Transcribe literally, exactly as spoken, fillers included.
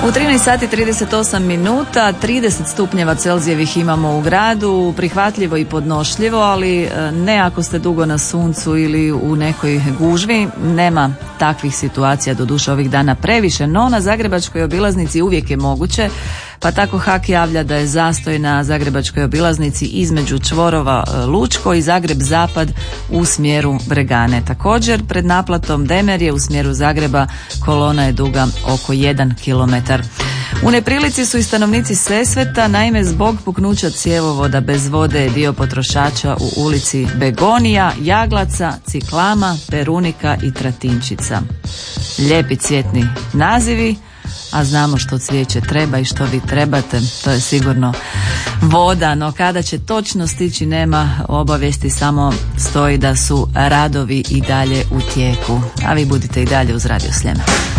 U trinaest sati trideset osam minuta, trideset stupnjeva Celzijevih imamo u gradu, prihvatljivo i podnošljivo, ali ne ako ste dugo na suncu ili u nekoj gužvi. Nema takvih situacija doduše ovih dana previše, no na zagrebačkoj obilaznici uvijek je moguće, pa tako H A K javlja da je zastoj na zagrebačkoj obilaznici između čvorova Lučko i Zagreb Zapad u smjeru Bregane. Također pred naplatom Demerje u smjeru Zagreba kolona je duga oko jedan kilometar. U neprilici su i stanovnici Sesveta, naime zbog puknuća cjevovoda bez vode dio potrošača u ulici Begonija, Jaglaca, Ciklama, Perunika i Tratinčica. Lijepi cvjetni nazivi, a znamo što cvijeće treba i što vi trebate, to je sigurno voda, no kada će točno stići nema obavijesti, samo stoji da su radovi i dalje u tijeku, a vi budite i dalje uz Radio Sljeme.